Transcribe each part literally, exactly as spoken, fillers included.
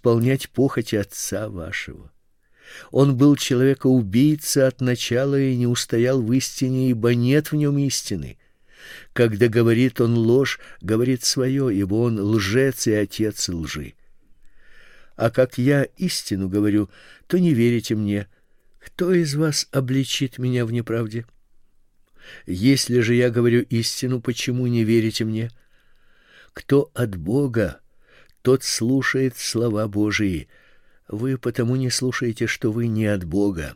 исполнять похоти отца вашего. Он был человека-убийца от начала и не устоял в истине, ибо нет в нем истины. Когда говорит он ложь, говорит свое, ибо он лжец и отец лжи. А как я истину говорю, то не верите мне. Кто из вас обличит меня в неправде? Если же я говорю истину, почему не верите мне? Кто от Бога, тот слушает слова Божии. Вы потому не слушаете, что вы не от Бога.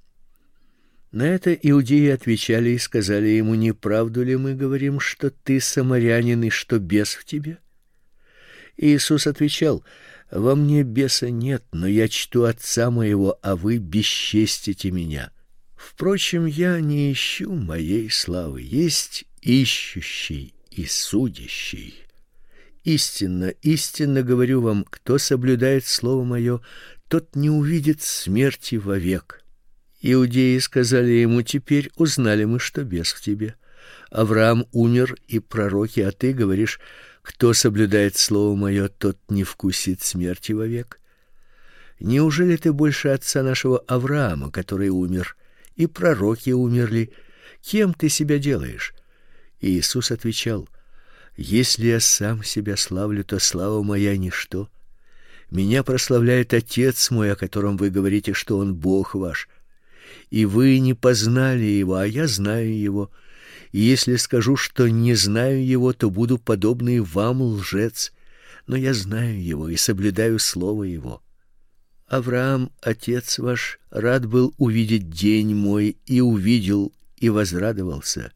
На это иудеи отвечали и сказали ему: не правду ли мы говорим, что ты самарянин и что бес в тебе? И Иисус отвечал: во мне беса нет, но я чту Отца моего, а вы бесчестите меня. Впрочем, я не ищу моей славы, есть ищущий и судящий. Истинно, истинно говорю вам, кто соблюдает слово мое, тот не увидит смерти вовек. Иудеи сказали ему: теперь узнали мы, что бес в тебе. Авраам умер и пророки, а ты говоришь: кто соблюдает слово мое, тот не вкусит смерти вовек. Неужели ты больше отца нашего Авраама, который умер, и пророки умерли? Кем ты себя делаешь? И Иисус отвечал: если я сам себя славлю, то слава моя ничто. Меня прославляет Отец мой, о котором вы говорите, что он Бог ваш. И вы не познали его, а я знаю его. И если скажу, что не знаю его, то буду подобный вам, лжец. Но я знаю его и соблюдаю слово его. Авраам, отец ваш, рад был увидеть день мой, и увидел, и возрадовался.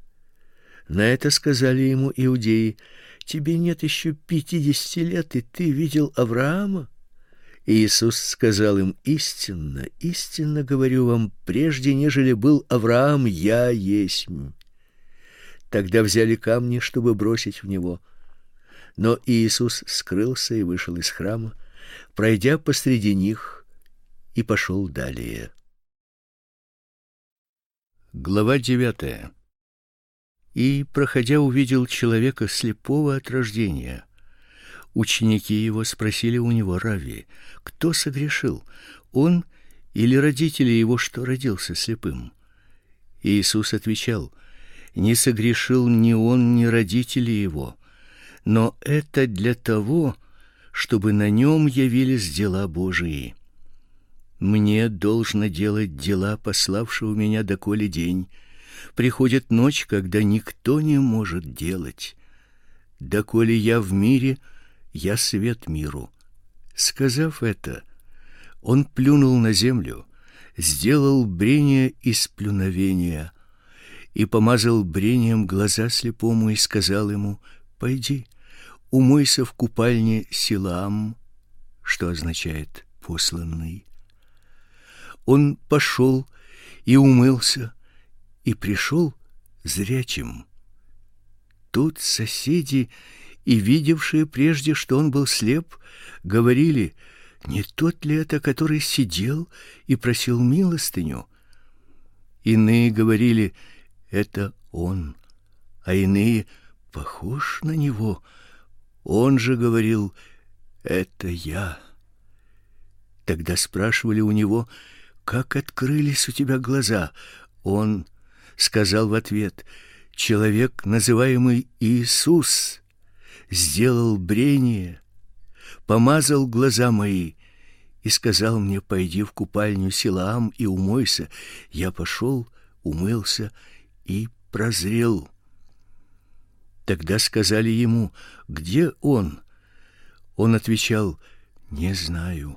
На это сказали ему иудеи: тебе нет еще пятидесяти лет, и ты видел Авраама? И Иисус сказал им: истинно, истинно говорю вам, прежде нежели был Авраам, я есмь. Тогда взяли камни, чтобы бросить в него. Но Иисус скрылся и вышел из храма, пройдя посреди них, и пошел далее. Глава девятая. И, проходя, увидел человека слепого от рождения. Ученики его спросили у него: Равви, кто согрешил, он или родители его, что родился слепым? И Иисус отвечал: не согрешил ни он, ни родители его, но это для того, чтобы на нем явились дела Божии. Мне должно делать дела пославшего меня доколе день. Приходит ночь, когда никто не может делать. Доколе я в мире, я свет миру. Сказав это, он плюнул на землю, сделал брение из плюновения и помазал брением глаза слепому и сказал ему: пойди, умойся в купальне Силаам, что означает посланный. Он пошел и умылся, и пришел зрячим. Тут соседи, и видевшие прежде, что он был слеп, говорили: не тот ли это, который сидел и просил милостыню? Иные говорили: это он, а иные: похож на него. Он же говорил: это я. Тогда спрашивали у него: как открылись у тебя глаза? Он сказал в ответ: человек, называемый Иисус, сделал брение, помазал глаза мои и сказал мне: пойди в купальню Силаам и умойся. Я пошел, умылся и прозрел. Тогда сказали ему: где он? Он отвечал: не знаю.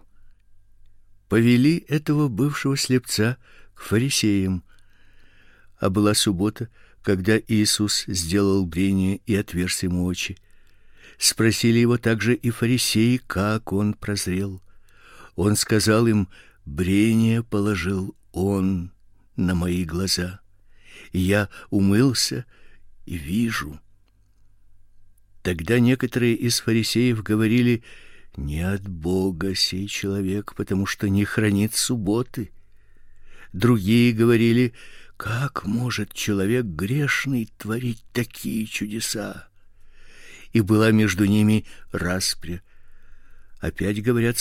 Повели этого бывшего слепца к фарисеям. А была суббота, когда Иисус сделал брение и отверз ему очи. Спросили его также и фарисеи, как он прозрел. Он сказал им: брение положил он на мои глаза. И я умылся и вижу. Тогда некоторые из фарисеев говорили: не от Бога сей человек, потому что не хранит субботы. Другие говорили: как может человек грешный творить такие чудеса? И была между ними распря. Опять говорят